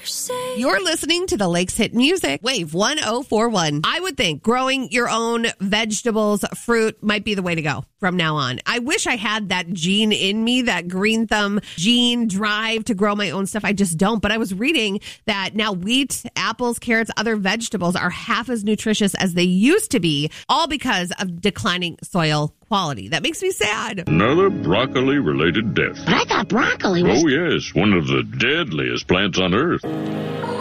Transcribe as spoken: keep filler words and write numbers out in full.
You're listening to the Lakes Hit Music, Wave one oh four one. I would think growing your own vegetables, fruit might be the way to go from now on. I wish I had that gene in me, that green thumb gene drive to grow my own stuff. I just don't. But I was reading that now wheat, apples, carrots, other vegetables are half as nutritious as they used to be, all because of declining soil quality. That makes me sad. Another broccoli-related death. But I thought broccoli was... Oh, yes, one of the deadliest plants on Earth.